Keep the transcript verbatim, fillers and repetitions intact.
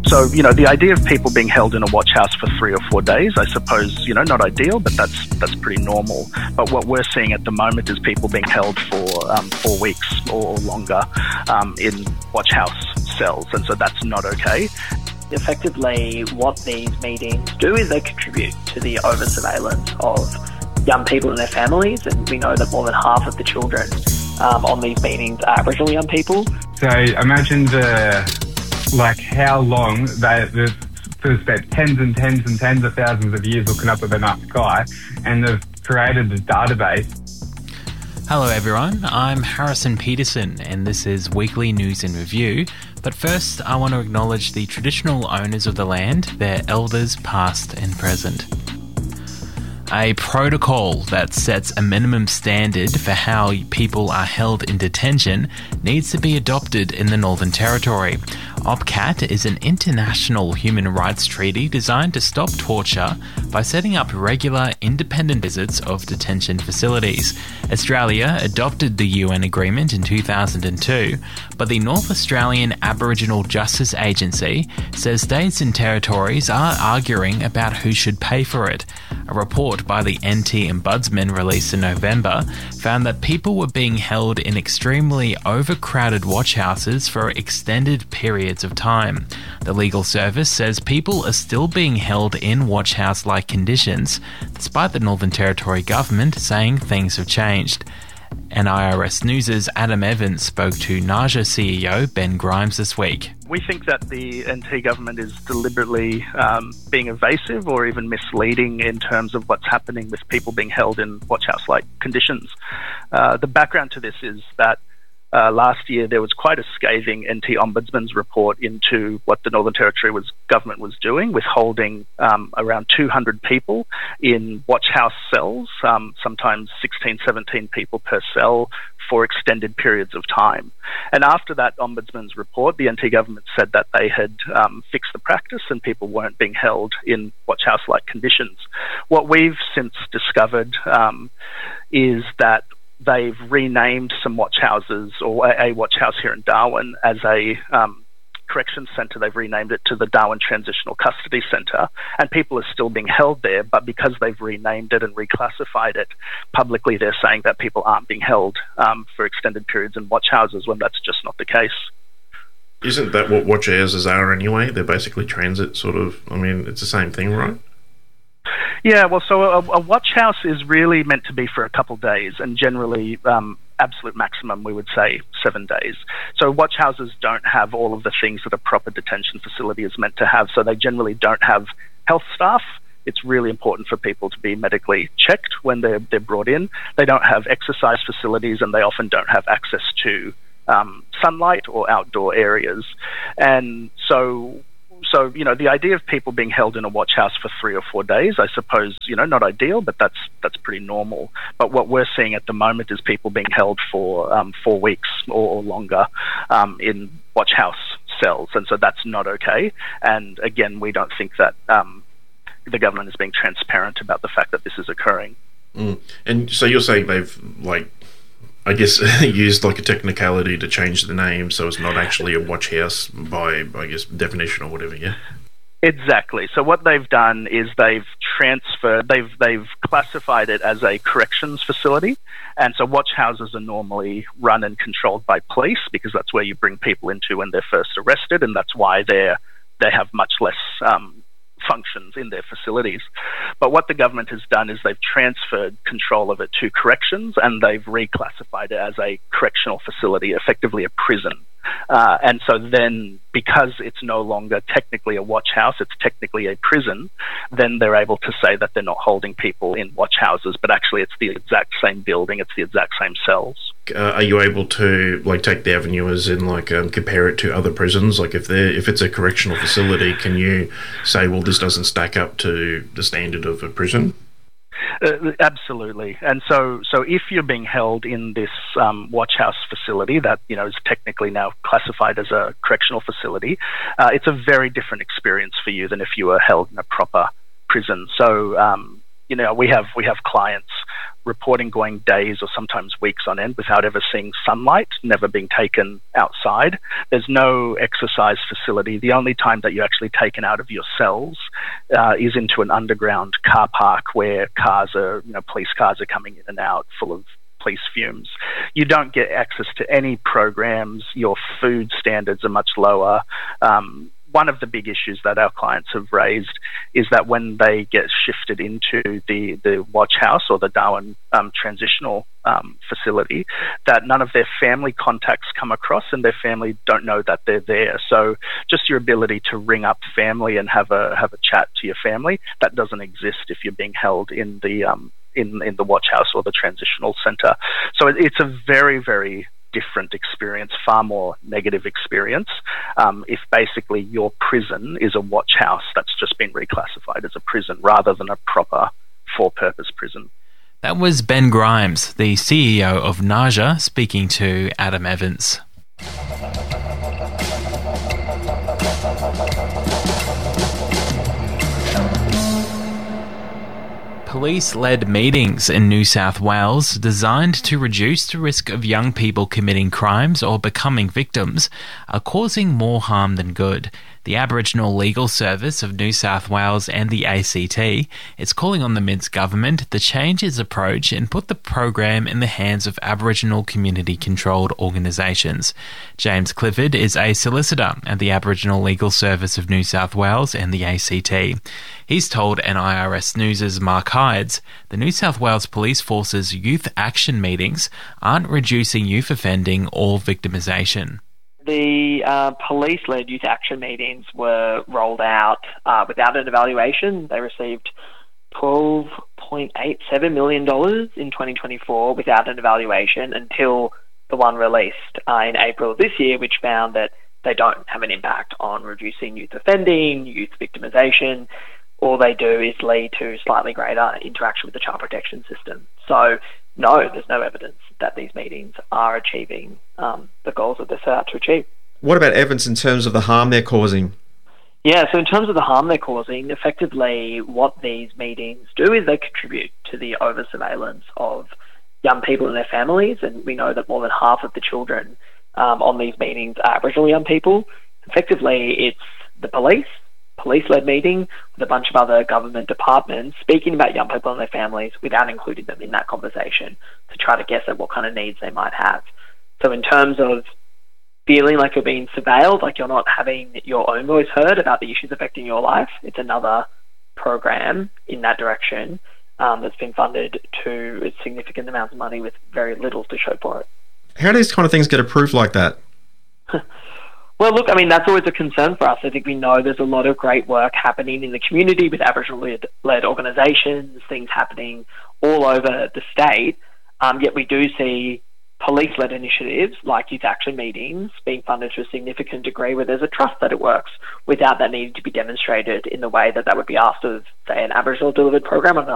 So, you know, the idea of people being held in a watch house for three or four days, I suppose, you know, not ideal, but that's that's pretty normal. But what we're seeing at the moment is people being held for um, four weeks or longer um, in watch house cells, and so that's not okay. Effectively, what these meetings do is they contribute to the over-surveillance of young people and their families, and we know that more than half of the children um, on these meetings are Aboriginal young people. So imagine the... like how long they, they've spent tens and tens and tens of thousands of years looking up at the night sky, and they've created a database. Hello everyone, I'm Harrison Peterson and this is Weekly News in Review. But first I want to acknowledge the traditional owners of the land, their elders past and present. A protocol that sets a minimum standard for how people are held in detention needs to be adopted in the Northern Territory. OPCAT is an international human rights treaty designed to stop torture by setting up regular independent visits of detention facilities. Australia adopted the U N agreement in two thousand two, but the North Australian Aboriginal Justice Agency says states and territories are arguing about who should pay for it. A report by the N T Ombudsman released in November found that people were being held in extremely overcrowded watch houses for extended periods of time. The legal service says people are still being held in watch house-like conditions, despite the Northern Territory government saying things have changed. N I R S News' Adam Evans spoke to Naja C E O Ben Grimes this week. We think that the N T government is deliberately um, being evasive or even misleading in terms of what's happening with people being held in watch house-like conditions. Uh, the background to this is that Uh, last year, there was quite a scathing N T Ombudsman's report into what the Northern Territory was, government was doing, with holding um, around two hundred people in watch house cells, um, sometimes sixteen, seventeen people per cell for extended periods of time. And after that Ombudsman's report, the N T government said that they had um, fixed the practice and people weren't being held in watch house-like conditions. What we've since discovered um, is that they've renamed some watch houses, or a, a watch house here in Darwin, as a um, corrections centre. They've renamed it to the Darwin Transitional Custody Centre, and people are still being held there, but because they've renamed it and reclassified it, publicly they're saying that people aren't being held um, for extended periods in watch houses, when that's just not the case. Isn't that what watch houses are anyway? They're basically transit sort of, I mean, it's the same thing, right? Yeah, well, so a, a watch house is really meant to be for a couple of days, and generally, um, absolute maximum, we would say seven days. So watch houses don't have all of the things that a proper detention facility is meant to have, so they generally don't have health staff. It's really important for people to be medically checked when they're, they're brought in. They don't have exercise facilities, and they often don't have access to um, sunlight or outdoor areas. And so... So, you know, the idea of people being held in a watch house for three or four days, I suppose, you know, not ideal, but that's that's pretty normal. But what we're seeing at the moment is people being held for um, four weeks or, or longer um, in watch house cells, and so that's not okay. And again, we don't think that um, the government is being transparent about the fact that this is occurring. Mm. And so you're saying they've, like, I guess, used like a technicality to change the name so it's not actually a watch house by, I guess, definition or whatever, yeah? Exactly. So what they've done is they've transferred, they've they've classified it as a corrections facility, and so watch houses are normally run and controlled by police, because that's where you bring people into when they're first arrested, and that's why they're they have much less um, functions in their facilities. But what the government has done is they've transferred control of it to corrections, and they've reclassified it as a correctional facility, effectively a prison. Uh, and so then, because it's no longer technically a watch house, it's technically a prison, then they're able to say that they're not holding people in watch houses, but actually it's the exact same building, it's the exact same cells. Uh, are you able to like take the avenue as in like um, compare it to other prisons? Like if they're if it's a correctional facility, can you say, well, this doesn't stack up to the standard of a prison? Uh, absolutely. And so so if you're being held in this um, watch house facility that, you know, is technically now classified as a correctional facility, uh, it's a very different experience for you than if you were held in a proper prison. So um, you know, we have we have clients reporting going days or sometimes weeks on end without ever seeing sunlight, never being taken outside. There's no exercise facility. The only time that you're actually taken out of your cells uh, is into an underground car park where cars are, you know, police cars are coming in and out full of police fumes. You don't get access to any programs. Your food standards are much lower. Um, one of the big issues that our clients have raised is that when they get shifted into the, the watch house or the Darwin um, transitional um, facility, that none of their family contacts come across and their family don't know that they're there. So just your ability to ring up family and have a have a chat to your family, that doesn't exist if you're being held in the um, in, in the watch house or the transitional centre. So it, it's a very, very different experience, far more negative experience. Um, if basically your prison is a watch house that's just been reclassified as a prison rather than a proper for-purpose prison. That was Ben Grimes, the C E O of Naja, speaking to Adam Evans. Police-led meetings in New South Wales designed to reduce the risk of young people committing crimes or becoming victims are causing more harm than good. The Aboriginal Legal Service of New South Wales and the A C T is calling on the Mints government to change its approach and put the program in the hands of Aboriginal community-controlled organisations. James Clifford is a solicitor at the Aboriginal Legal Service of New South Wales and the A C T. He's told N I R S News' Mark Hydes the New South Wales Police Force's youth action meetings aren't reducing youth offending or victimisation. The uh, police-led youth action meetings were rolled out uh, without an evaluation. They received twelve point eight seven million dollars in twenty twenty-four without an evaluation until the one released uh, in April of this year, which found that they don't have an impact on reducing youth offending, youth victimisation. All they do is lead to slightly greater interaction with the child protection system. So, no, there's no evidence that these meetings are achieving um, the goals that they're set out to achieve. What about evidence in terms of the harm they're causing? Yeah, so in terms of the harm they're causing, effectively what these meetings do is they contribute to the over-surveillance of young people and their families, and we know that more than half of the children um, on these meetings are Aboriginal young people. Effectively, it's the police, police-led meeting with a bunch of other government departments speaking about young people and their families without including them in that conversation to try to guess at what kind of needs they might have. So in terms of feeling like you're being surveilled, like you're not having your own voice heard about the issues affecting your life, it's another program in that direction um, that's been funded to significant amounts of money with very little to show for it. How do these kind of things get approved like that? Well, look, I mean, that's always a concern for us. I think we know there's a lot of great work happening in the community with Aboriginal-led organisations, things happening all over the state, um, yet we do see police-led initiatives like youth action meetings being funded to a significant degree where there's a trust that it works without that needing to be demonstrated in the way that that would be asked of, say, an Aboriginal-delivered program on